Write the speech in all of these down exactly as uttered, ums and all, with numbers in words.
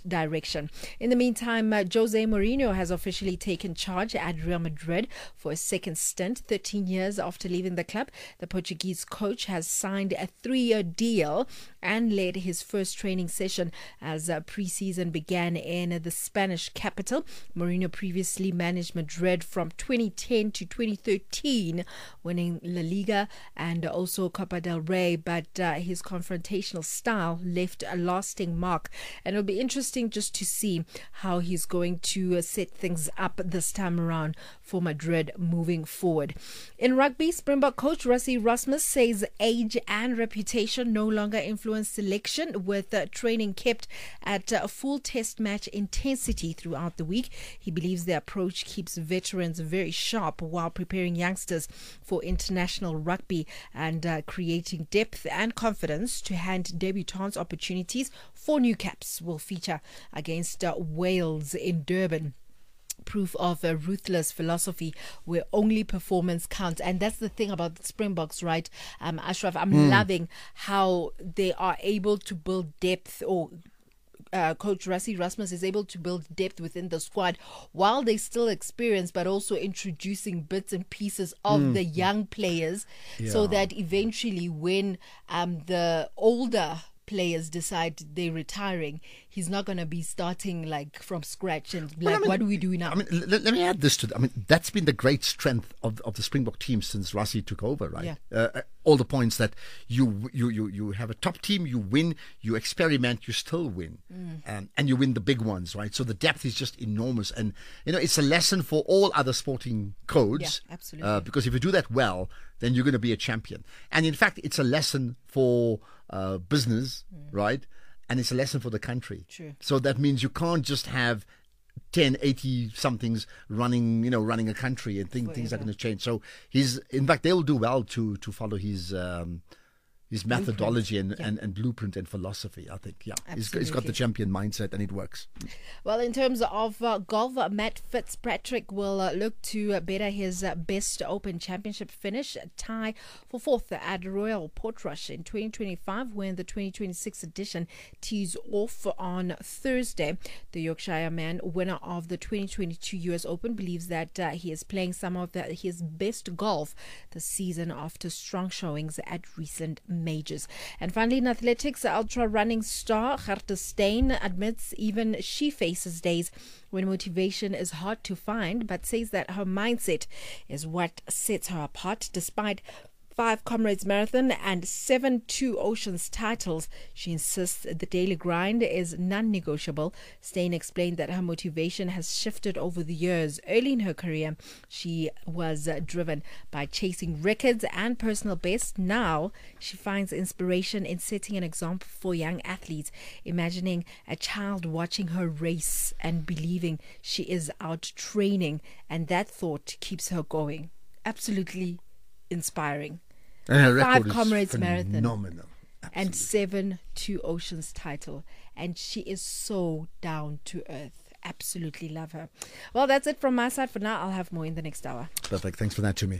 direction. In the meantime, uh, Jose Mourinho has officially taken charge at Real Madrid for a second stint. thirteen years after leaving the club, the Portuguese coach has signed a three-year deal and led his first training session as uh, pre-season began in the Spanish capital. Mourinho previously managed Madrid from twenty ten to twenty thirteen, winning La Liga and also Copa del Rey, but uh, his confrontational style left a lasting mark, and it'll be interesting just to see how he's going to uh, set things up this time around for Madrid moving forward. In rugby, Springbok coach Rassie Erasmus says age and reputation no longer influence selection, with uh, training kept at uh, full test match intensity throughout the week. He believes the approach keeps veterans very sharp while preparing youngsters for international rugby and uh, creating depth and confidence to hand debutants opportunities. Four new caps will feature against uh, Wales in Durban. Proof of a ruthless philosophy where only performance counts. And that's the thing about the Springboks, right? Um, Ashraf, I'm mm. loving how they are able to build depth, or Uh, Coach Rassie Erasmus is able to build depth within the squad while they still experience, but also introducing bits and pieces of mm. the young players, yeah. so that eventually when um, the older players decide they're retiring, he's not going to be starting like from scratch and like, well, I mean, what do we do now? I mean, let, let me add this to. I mean, that's been the great strength of of the Springbok team since Rassie took over, right? Yeah. Uh, all the points that you you you you have a top team, you win, you experiment, you still win, mm. um, and you win the big ones, right? So the depth is just enormous, and you know it's a lesson for all other sporting codes. Yeah, absolutely. Uh, because if you do that well, then you're going to be a champion. And in fact, it's a lesson for uh, business, mm. right? And it's a lesson for the country. True. So that means you can't just have ten, eighty somethings running, you know, running a country and think, things are going to change. So he's, in fact, they will do well to to follow his um, his methodology and, yeah. and, and blueprint and philosophy, I think. Yeah, he's, Absolutely. he's got the champion mindset and it works. Well, in terms of uh, golf, uh, Matt Fitzpatrick will uh, look to uh, better his uh, best Open Championship finish, a tie for fourth at Royal Portrush in twenty twenty-five, when the twenty twenty-six edition tees off on Thursday. The Yorkshire man, winner of the twenty twenty-two U S Open, believes that uh, he is playing some of the, his best golf this season after strong showings at recent majors. And finally, in athletics, ultra running star Gerda Steyn admits even she faces days when motivation is hard to find, but says that her mindset is what sets her apart. Despite five Comrades Marathon and seven Two Oceans titles, she insists the daily grind is non-negotiable. Steyn explained that her motivation has shifted over the years. Early in her career, she was uh, driven by chasing records and personal bests. Now, she finds inspiration in setting an example for young athletes, imagining a child watching her race and believing she is out training, and that thought keeps her going. Absolutely inspiring. And Five Comrades Marathon phenomenal. and seven Two Oceans title, and she is so down to earth. Absolutely love her. Well, that's it from my side for now. I'll have more in the next hour. Perfect. Thanks for that, to me.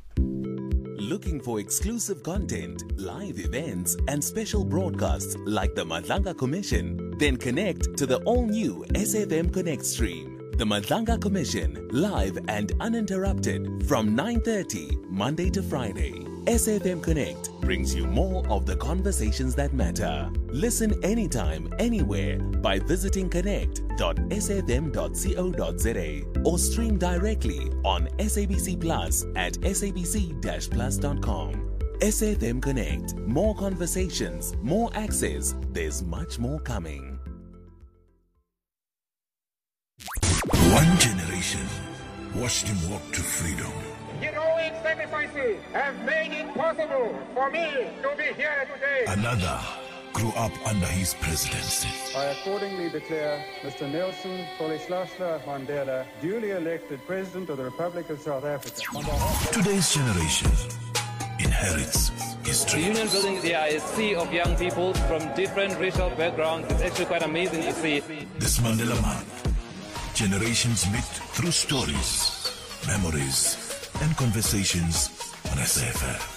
Looking for exclusive content, live events, and special broadcasts like the Madlanga Commission? Then connect to the all-new S F M Connect stream. The Madlanga Commission, live and uninterrupted from nine thirty Monday to Friday. S F M Connect brings you more of the conversations that matter. Listen anytime, anywhere by visiting connect dot s f m dot co dot z a or stream directly on S A B C Plus at s a b c dash plus dot com. S F M Connect. More conversations, more access. There's much more coming. One generation watched him walk to freedom. Heroic sacrifices have made it possible for me to be here today. Another grew up under his presidency. I accordingly declare Mister Nelson Rolihlahla Mandela duly elected President of the Republic of South Africa. Today's generation inherits The history. union building, there are a sea of young people from different racial backgrounds. It's actually quite amazing to see. This Mandela Month, generations meet through stories, memories, and conversations on S A F M.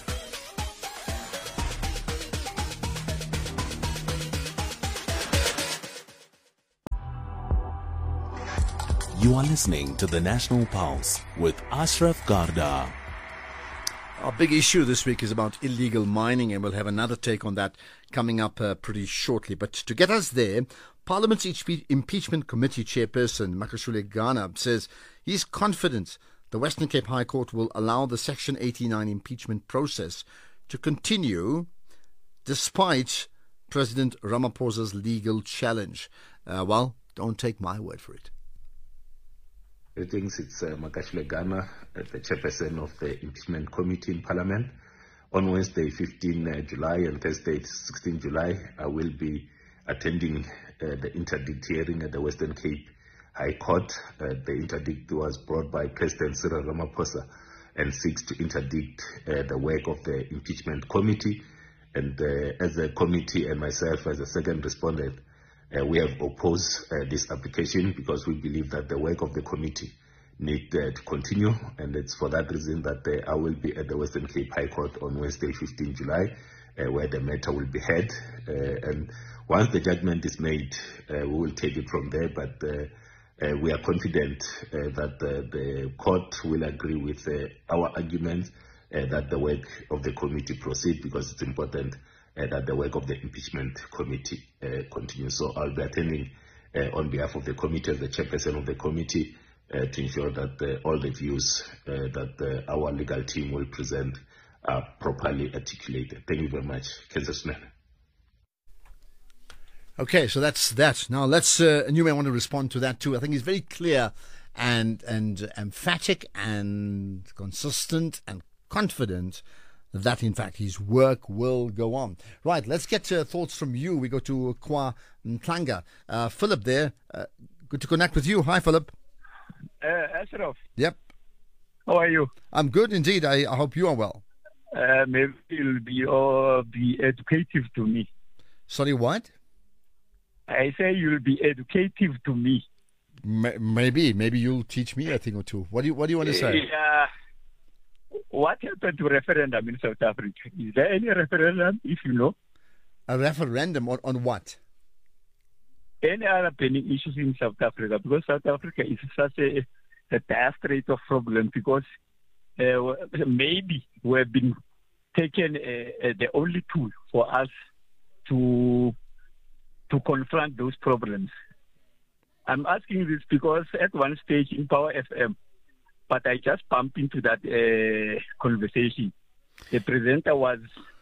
You are listening to the National Pulse with Ashraf Garda. Our big issue this week is about illegal mining, and we'll have another take on that coming up uh, pretty shortly. But to get us there, Parliament's Impeachment Committee Chairperson Makashule Ghana says he's confident the Western Cape High Court will allow the Section eighty-nine impeachment process to continue despite President Ramaphosa's legal challenge. Uh, well, don't take my word for it. Greetings, it's uh, Makashule Ghana, uh, the chairperson of the Impeachment Committee in Parliament. On Wednesday, fifteenth July, and Thursday, sixteenth July, I will be attending uh, the interdict hearing at the Western Cape High Court. Uh, the interdict was brought by President Cyril Ramaphosa and seeks to interdict uh, the work of the Impeachment Committee. And uh, as a committee and myself as a second respondent, Uh, we have opposed uh, this application because we believe that the work of the committee need uh, to continue, and it's for that reason that uh, I will be at the Western Cape High Court on Wednesday, fifteenth July, uh, where the matter will be heard. Uh, and once the judgment is made, uh, we will take it from there. But uh, uh, we are confident uh, that uh, the court will agree with uh, our arguments uh, that the work of the committee proceed, because it's important Uh, that the work of the impeachment committee uh, continues. So I'll be attending uh, on behalf of the committee as the chairperson of the committee uh, to ensure that uh, all the views uh, that uh, our legal team will present are properly articulated. Thank you very much. Kansas Man. Okay, so that's that. Now let's, uh, and you may want to respond to that too. I think it's very clear and, and emphatic and consistent and confident that, in fact, his work will go on. Right, let's get uh, thoughts from you. We go to Kwa Mtlanga. Uh, Philip there, uh, good to connect with you. Hi, Philip. Uh, Ashraf. Yep. How are you? I'm good indeed. I, I hope you are well. Uh, maybe it'll be, uh, be educative to me. Sorry, what? I say you'll be educative to me. M- maybe. Maybe you'll teach me a thing or two. What do you, what do you want to say? Yeah. What happened to referendum in South Africa? Is there any referendum, if you know? A referendum on, on what? Any other pending issues in South Africa? Because South Africa is such a, a dire strait of problem, because uh, maybe we've been taken uh, uh, the only tool for us to to confront those problems. I'm asking this because at one stage in Power F M, but I just bumped into that uh, conversation. The presenter was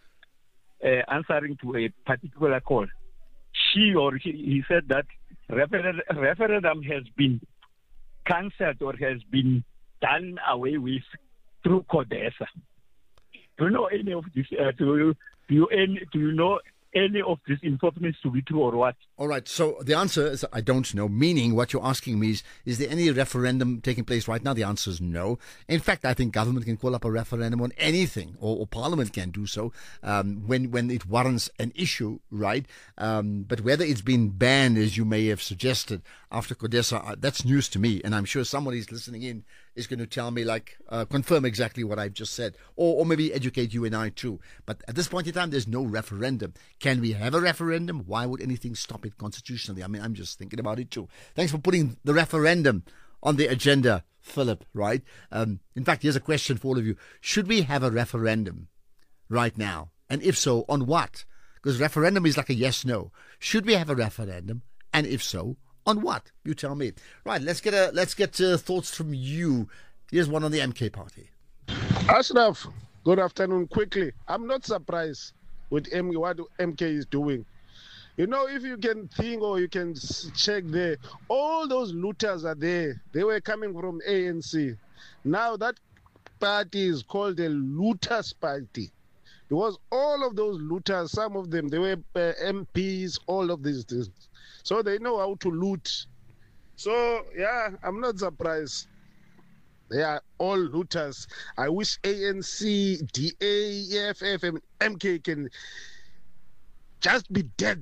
uh, answering to a particular call. She or he, he said that referendum, referendum has been cancelled or has been done away with through CODESA. Do you know any of this? Uh, do, you, do, you any, do you know any of this information to be true or what? All right, so the answer is I don't know, meaning what you're asking me is, is there any referendum taking place right now? The answer is no. In fact, I think government can call up a referendum on anything, or, or Parliament can do so um, when, when it warrants an issue, right? Um, but whether it's been banned, as you may have suggested, after CODESA, that's news to me, and I'm sure somebody's listening in is going to tell me, like, uh, confirm exactly what I've just said, or, or maybe educate you and I too. But at this point in time, there's no referendum. Can we have a referendum? Why would anything stop it constitutionally? I mean, I'm just thinking about it too. Thanks for putting the referendum on the agenda, Philip, right? Um, in fact, here's a question for all of you. Should we have a referendum right now? And if so, on what? Because referendum is like a yes-no. Should we have a referendum? And if so, on what? You tell me. Right, let's get a let's get uh, thoughts from you. Here's one on the M K party. Ashraf, good afternoon. Quickly, I'm not surprised with M- what M K is doing. You know, if you can think or you can check there, all those looters are there. They were coming from A N C. Now that party is called the Looters Party. Because all of those looters, some of them, they were uh, M Ps, all of these things. So they know how to loot. So, yeah, I'm not surprised. They are all looters. I wish A N C, D A, E F F, and M K can just be dead.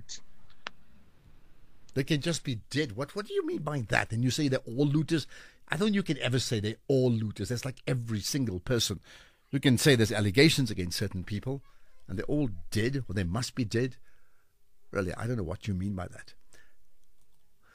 They can just be dead. What What do you mean by that? And you say they're all looters? I don't think you can ever say they're all looters. That's like every single person. You can say there's allegations against certain people, and they're all dead, or they must be dead. Really, I don't know what you mean by that.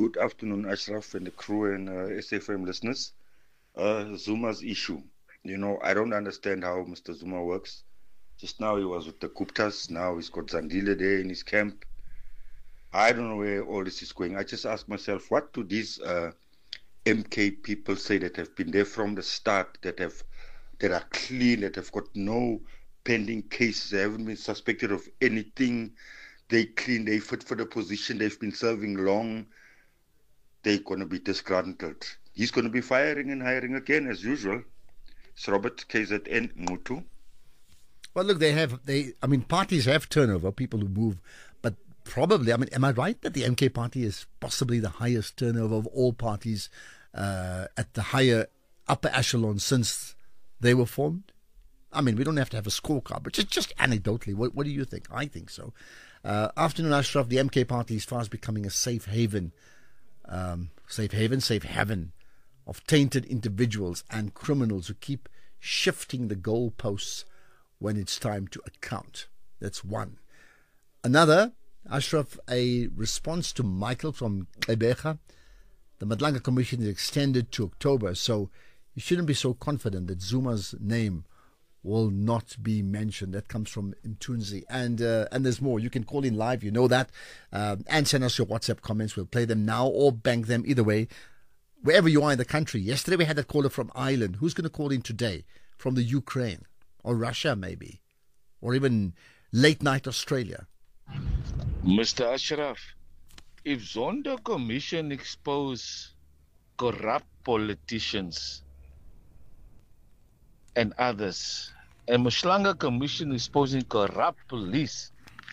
Good afternoon, Ashraf and the crew and uh, S F M listeners. Uh, Zuma's issue. You know, I don't understand how Mister Zuma works. Just now he was with the Guptas. Now he's got Zandile there in his camp. I don't know where all this is going. I just ask myself, what do these uh, M K people say that have been there from the start, that have that are clean, that have got no pending cases, they haven't been suspected of anything, they clean, they fit for the position, they've been serving long, they're going to be disgruntled. He's going to be firing and hiring again as usual. It's Robert, K Z N, Mutu. Well, look, they have, they. I mean, parties have turnover, people who move, but probably, I mean, am I right that the M K party is possibly the highest turnover of all parties uh, at the higher, upper echelon since they were formed? I mean, we don't have to have a scorecard, but just, just anecdotally, what, what do you think? I think so. Uh, afternoon, Ashraf, the M K party is fast becoming a safe haven, um, safe haven, safe heaven of tainted individuals and criminals who keep shifting the goalposts when it's time to account. That's one. Another, Ashraf, a response to Michael from Gqeberha. The Madlanga Commission is extended to October, so you shouldn't be so confident that Zuma's name will not be mentioned. That comes from Intunzi. And uh, and there's more. You can call in live, you know that. Um, and send us your WhatsApp comments. We'll play them now or bank them either way. Wherever you are in the country. Yesterday we had that caller from Ireland. Who's going to call in today? From the Ukraine or Russia maybe. Or even late night Australia. Mister Ashraf, if Zondo Commission expose corrupt politicians and others, and Mhlanga Commission exposing corrupt police,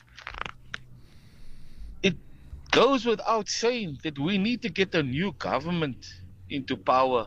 it goes without saying that we need to get a new government into power.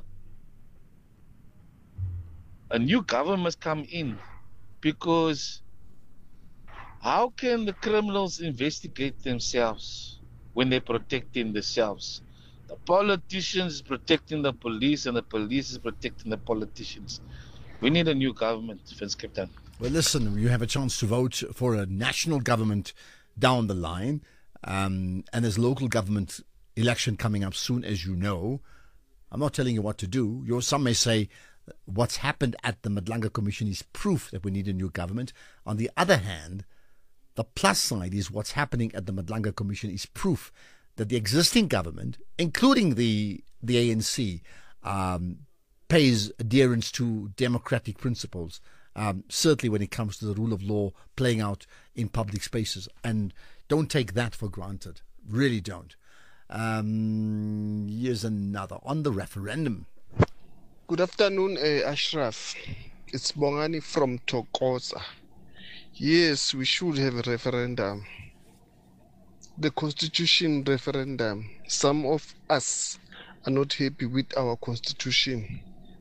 A new government must come in, because how can the criminals investigate themselves when they're protecting themselves? The politicians protecting the police and the police is protecting the politicians. We need a new government, Vince Captain. Well, listen, you have a chance to vote for a national government down the line, um, and there's local government election coming up soon, as you know. I'm not telling you what to do. Your, some may say what's happened at the Madlanga Commission is proof that we need a new government. On the other hand, the plus side is what's happening at the Madlanga Commission is proof that the existing government, including the the A N C, um, pays adherence to democratic principles, um, certainly when it comes to the rule of law playing out in public spaces. And don't take that for granted. Really don't. Um, here's another on the referendum. Good afternoon, uh, Ashraf. It's Bongani from Tokosa. Yes, we should have a referendum. The constitution referendum. Some of us are not happy with our constitution.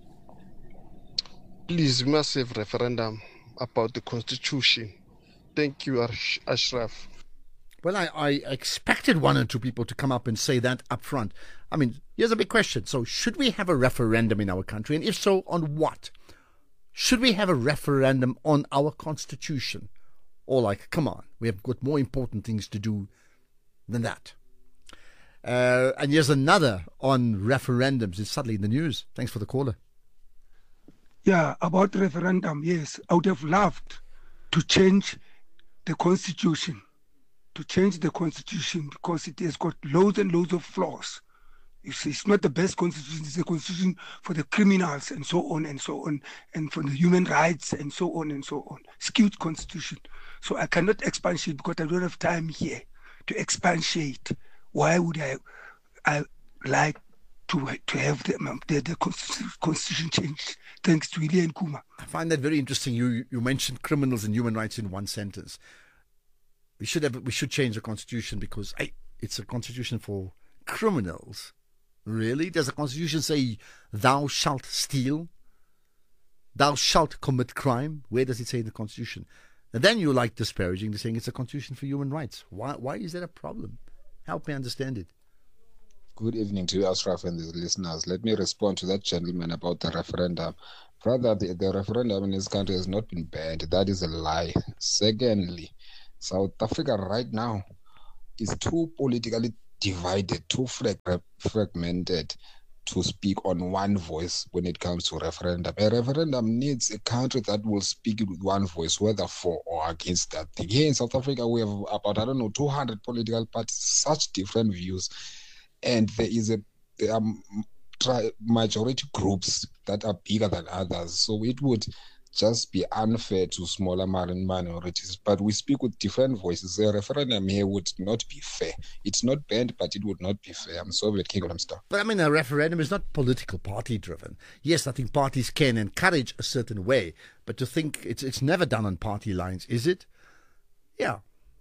Please, we must have referendum about the constitution. Thank you, Ash- Ashraf. Well, I, I expected one or two people to come up and say that up front. I mean, here's a big question. So, should we have a referendum in our country? And if so, on what? Should we have a referendum on our constitution? Or like, come on, we have got more important things to do than that. Uh, and here's another on referendums. It's suddenly in the news. Thanks for the caller. Yeah, about referendum, yes. I would have loved to change the constitution. To change the constitution because it has got loads and loads of flaws. It's, it's not the best constitution. It's a constitution for the criminals and so on and so on, and for the human rights and so on and so on. Skewed constitution. So I cannot expatiate because I don't have time here to expatiate. Why would I I like to to have the, the, the constitution changed? Thanks to Willie and Kuma. I find that very interesting. You you mentioned criminals and human rights in one sentence. We should have we should change the constitution because hey, it's a constitution for criminals. Really? Does the constitution say thou shalt steal? Thou shalt commit crime? Where does it say in the constitution? And then you like disparaging, saying it's a constitution for human rights. Why why is that a problem? Help me understand it. Good evening to you, Ashraf, and the listeners. Let me respond to that gentleman about the referendum. Brother, the, the referendum in this country has not been banned. That is a lie. Secondly, South Africa right now is too politically divided, too frag- fragmented to speak on one voice when it comes to referendum. A referendum needs a country that will speak with one voice, whether for or against that thing. Here in South Africa, we have about, I don't know, two hundred political parties, such different views. And there is a there are tri- majority groups that are bigger than others. So it would just be unfair to smaller minorities. But we speak with different voices. A referendum here would not be fair. It's not banned, but it would not be fair. I'm sorry, let King Star. But I mean, a referendum is not political party driven. Yes, I think parties can encourage a certain way, but to think it's it's never done on party lines, is it? Yeah.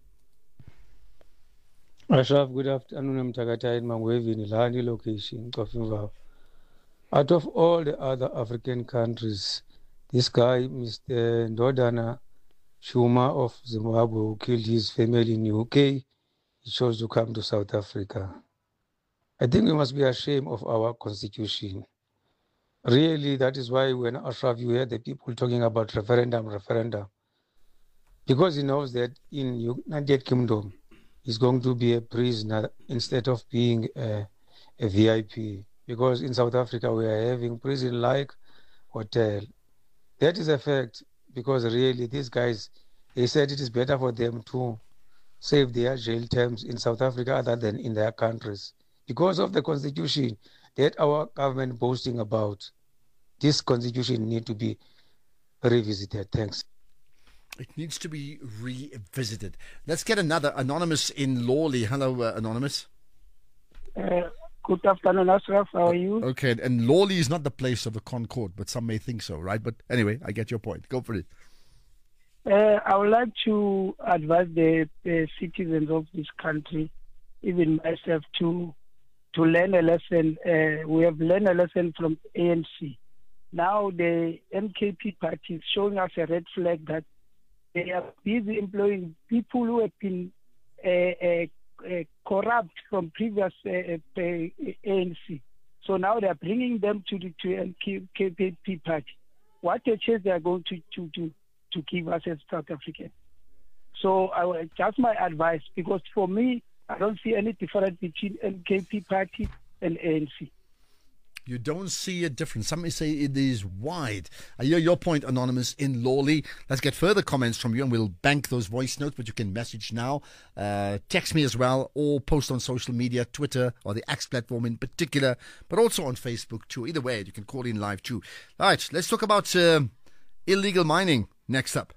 Ashraf, good afternoon. I'm Tagata in Mangwevi in Ilani location, Kofinva. Out of all the other African countries, this guy, Mister Ndodana Shuma of Zimbabwe, who killed his family in the U K, he chose to come to South Africa. I think we must be ashamed of our constitution. Really, that is why when Ashraf, you hear the people talking about referendum, referendum, because he knows that in United Kingdom, he's going to be a prisoner instead of being a, a V I P. Because in South Africa, we are having prison-like hotel. That is a fact, because really these guys, they said it is better for them to save their jail terms in South Africa other than in their countries. Because of the constitution that our government boasting about, this constitution need to be revisited. Thanks. It needs to be revisited. Let's get another Anonymous in Lawley. Hello, uh, Anonymous. Uh, good afternoon, Ashraf. How are you? Okay, and Lawley is not the place of the Concord, but some may think so, right? But anyway, I get your point. Go for it. Uh, I would like to advise the, the citizens of this country, even myself, to to learn a lesson. Uh, we have learned a lesson from A N C. Now the M K P party is showing us a red flag that they are busy employing people who have been uh, uh, uh, corrupt from previous uh, uh, A N C. So now they are bringing them to the to M K P party. What a chance they are going to, to, to, to give us as South Africans. So I, that's my advice, because for me, I don't see any difference between M K P party and A N C. You don't see a difference. Some may say it is wide. I hear your point, Anonymous in Lawley. Let's get further comments from you, and we'll bank those voice notes, but you can message now. Uh, text me as well, or post on social media, Twitter, or the X platform in particular, but also on Facebook too. Either way, you can call in live too. All right, let's talk about uh, illegal mining next up.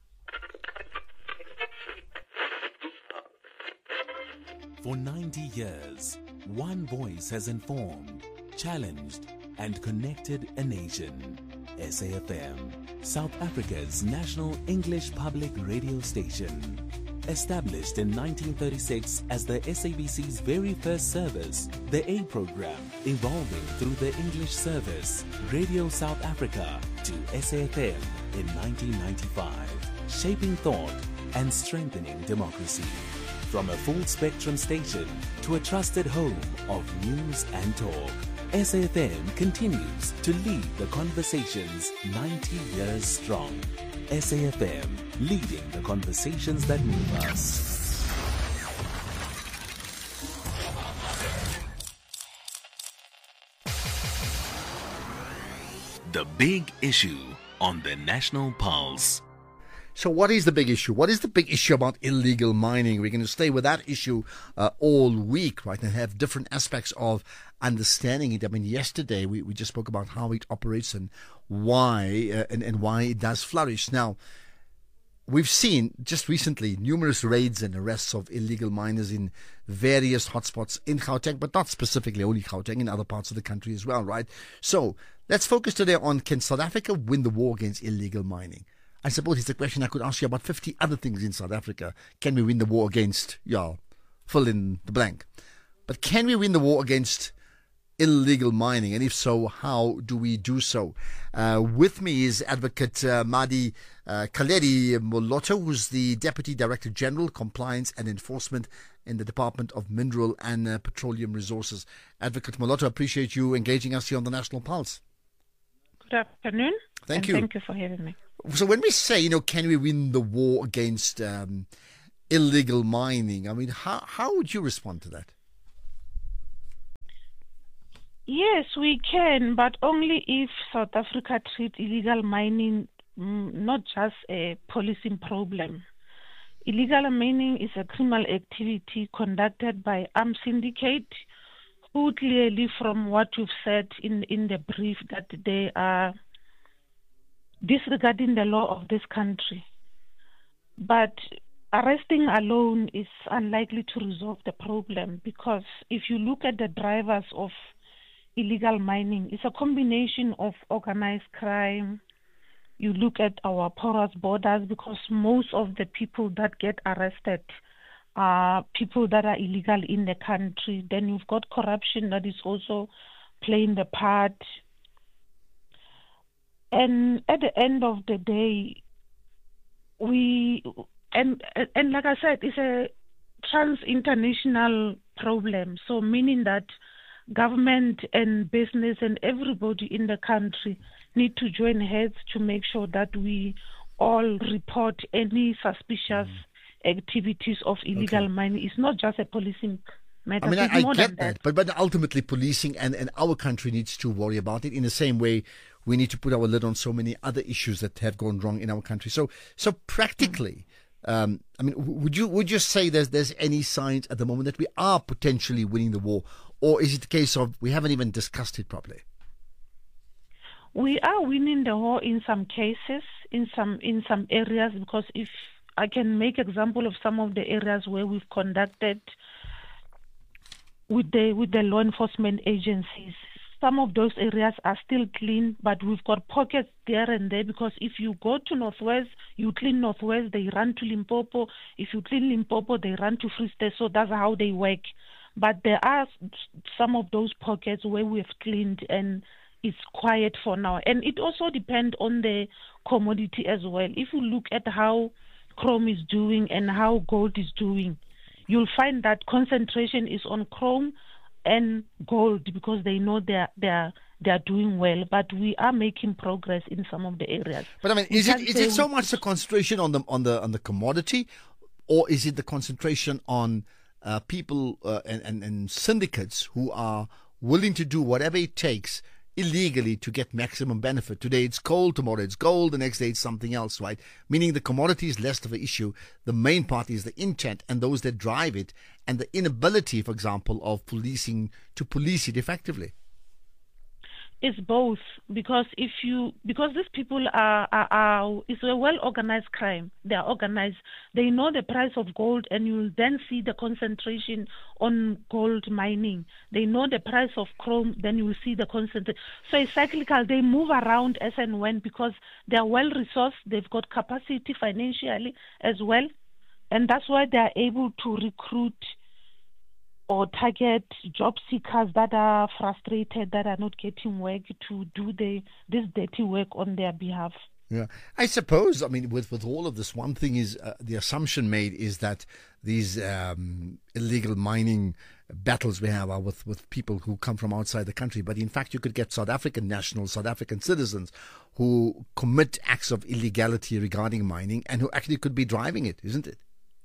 For ninety years, one voice has informed, challenged, and connected a nation. S A F M, South Africa's national English public radio station. Established in nineteen thirty-six as the S A B C's very first service, the A program, evolving through the English service, Radio South Africa, to S A F M in nineteen ninety-five, shaping thought and strengthening democracy. From a full-spectrum station to a trusted home of news and talk, S A F M continues to lead the conversations ninety years strong. S A F M, leading the conversations that move us. The big issue on the National Pulse. So what is the big issue? What is the big issue about illegal mining? We're going to stay with that issue uh, all week, right, and have different aspects of understanding it. I mean, yesterday we, we just spoke about how it operates and why uh, and, and why it does flourish. Now, we've seen just recently numerous raids and arrests of illegal miners in various hotspots in Gauteng, but not specifically only Gauteng, in other parts of the country as well, right? So let's focus today on, can South Africa win the war against illegal mining? I suppose it's a question I could ask you about fifty other things in South Africa. Can we win the war against, yeah, fill in the blank. But can we win the war against illegal mining? And if so, how do we do so? Uh, with me is Advocate uh, Madi uh, Kaleri Moloto, who's the Deputy Director General, Compliance and Enforcement in the Department of Mineral and uh, Petroleum Resources. Advocate Moloto, appreciate you engaging us here on the National Pulse. Good afternoon. Thank and you. Thank you for having me. So when we say, you know, can we win the war against um, illegal mining, I mean, how how would you respond to that? Yes, we can, but only if South Africa treats illegal mining mm, not just a policing problem. Illegal mining is a criminal activity conducted by armed syndicate who clearly, from what you've said in, in the brief, that they are disregarding the law of this country. But arresting alone is unlikely to resolve the problem, because if you look at the drivers of illegal mining, it's a combination of organized crime. You look at our porous borders, because most of the people that get arrested are people that are illegal in the country. Then you've got corruption that is also playing the part. And at the end of the day, we, and and like I said, it's a trans-international problem. So meaning that government and business and everybody in the country need to join heads to make sure that we all report any suspicious mm. activities of illegal okay. mining. It's not just a policing matter. I mean, it's I, more I get than that, that. but but ultimately policing and, and our country needs to worry about it in the same way we need to put our lid on so many other issues that have gone wrong in our country. So so practically, mm. um, I mean, would you would you say there's there's any signs at the moment that we are potentially winning the war, or is it a case of we haven't even discussed it properly? We are winning the war in some cases, in some in some areas, because if I can make example of some of the areas where we've conducted with the with the law enforcement agencies, some of those areas are still clean, but we've got pockets there and there, because if you go to Northwest, you clean Northwest, they run to Limpopo. If you clean Limpopo, they run to Free State. So that's how they work. But there are some of those pockets where we have cleaned and it's quiet for now. And it also depends on the commodity as well. If you look at how chrome is doing and how gold is doing, you'll find that concentration is on chrome and gold, because they know they're they're they're doing well. But we are making progress in some of the areas. But I mean, is it is it so much the concentration on the on the on the commodity, or is it the concentration on uh, people uh, and, and and syndicates who are willing to do whatever it takes illegally to get maximum benefit? Today it's coal, tomorrow it's gold, the next day it's something else, right? Meaning the commodity is less of an issue. The main part is the intent and those that drive it, and the inability, for example, of policing to police it effectively. It's both, because if you because these people are, are, are it's a well organized crime. They are organized. They know the price of gold, and you'll then see the concentration on gold mining. They know the price of chrome, then you will see the concentration. So it's cyclical. They move around as and when, because they are well resourced. They've got capacity financially as well, and that's why they are able to recruit or target job seekers that are frustrated, that are not getting work, to do the this dirty work on their behalf. Yeah, I suppose, I mean, with, with all of this, one thing is uh, the assumption made is that these um, illegal mining battles we have are with, with people who come from outside the country. But in fact, you could get South African nationals, South African citizens who commit acts of illegality regarding mining and who actually could be driving it, isn't it?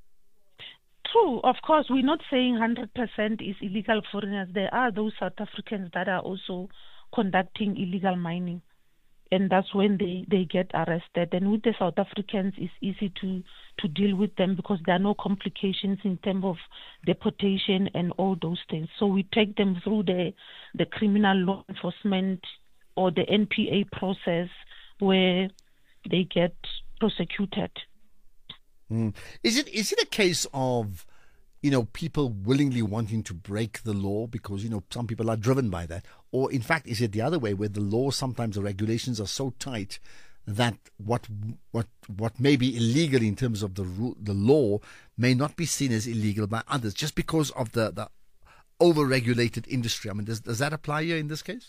True, of course. We're not saying one hundred percent is illegal foreigners. There are those South Africans that are also conducting illegal mining, and that's when they, they get arrested. And with the South Africans, it's easy to, to deal with them, because there are no complications in terms of deportation and all those things. So we take them through the, the criminal law enforcement or the N P A process, where they get prosecuted. Mm. Is it is it a case of, you know, people willingly wanting to break the law because, you know, some people are driven by that? Or in fact, is it the other way, where the law, sometimes the regulations are so tight that what what what may be illegal in terms of the rule, the law may not be seen as illegal by others just because of the, the over-regulated industry? I mean, does, does that apply here in this case?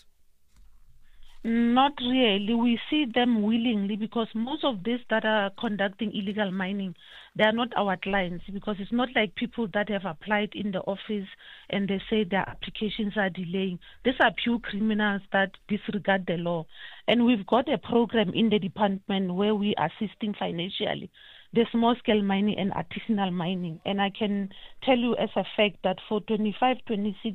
Not really. We see them willingly, because most of these that are conducting illegal mining, they are not our clients, because it's not like people that have applied in the office and they say their applications are delaying. These are pure criminals that disregard the law. And we've got a program in the department where we are assisting financially the small-scale mining and artisanal mining. And I can tell you as a fact that for twenty-five twenty-six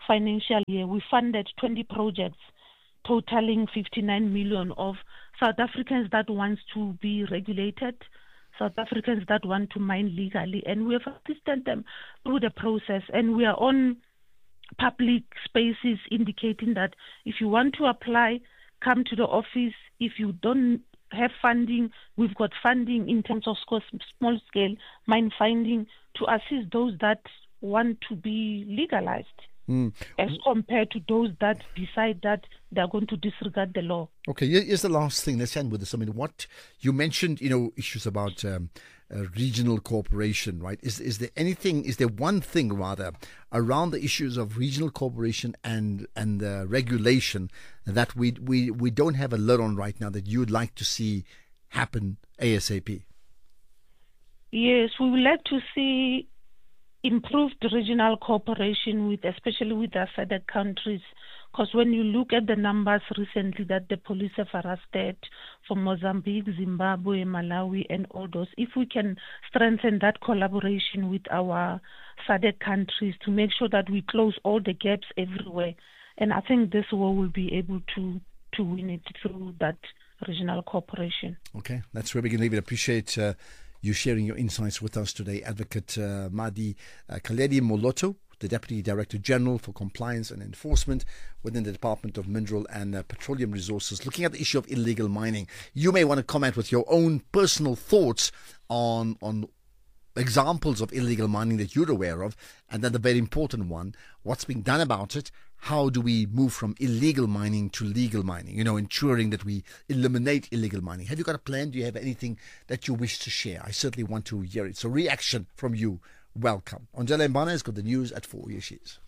financial year, we funded twenty projects totaling fifty-nine million of South Africans that wants to be regulated, South Africans that want to mine legally, and we have assisted them through the process. And we are on public spaces indicating that if you want to apply, come to the office. If you don't have funding, we've got funding in terms of small scale mine finding to assist those that want to be legalized. Mm. As compared to those that decide that they're going to disregard the law. Okay, here's the last thing. Let's end with this. I mean, what you mentioned, you know, issues about um, uh, regional cooperation, right? Is is there anything? Is there one thing rather around the issues of regional cooperation and and uh, regulation that we we we don't have a lid on right now that you would like to see happen ASAP? Yes, we would like to see improved regional cooperation with, especially with the S A D C countries, because when you look at the numbers recently that the police have arrested from Mozambique, Zimbabwe, Malawi, and all those, if we can strengthen that collaboration with our S A D C countries to make sure that we close all the gaps everywhere, and I think this way we'll be able to to win it through that regional cooperation. Okay, that's where we can leave it. Appreciate uh, you sharing your insights with us today, Advocate uh, Madi uh, Kaledi Moloto, the Deputy Director General for Compliance and Enforcement within the Department of Mineral and uh, Petroleum Resources, looking at the issue of illegal mining. You may want to comment with your own personal thoughts on on examples of illegal mining that you're aware of, and then the very important one, what's being done about it. How do we move from illegal mining to legal mining, you know, ensuring that we eliminate illegal mining? Have you got a plan? Do you have anything that you wish to share? I certainly want to hear it. So reaction from you, welcome. Angela Mbana has got the news at four. Here she is.